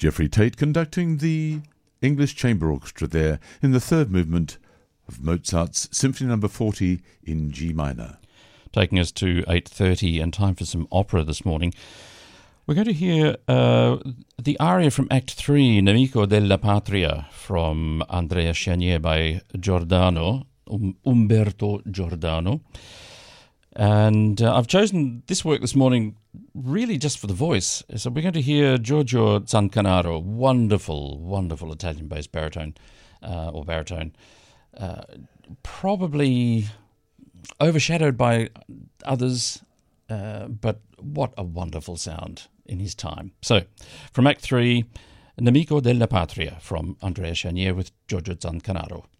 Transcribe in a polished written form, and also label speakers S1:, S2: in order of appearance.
S1: Geoffrey Tate conducting the English Chamber Orchestra there in the third movement of Mozart's Symphony No. 40 in G minor.
S2: Taking us to 8:30 and time for some opera this morning. We're going to hear the aria from Act 3, Nemico della Patria, from Andrea Chenier by Giordano, Umberto Giordano. And I've chosen this work this morning really just for the voice. So we're going to hear Giorgio Zancanaro, wonderful, wonderful Italian-based baritone, probably overshadowed by others, but what a wonderful sound in his time. So, from Act 3, Nemico della Patria, from Andrea Chenier with Giorgio Zancanaro.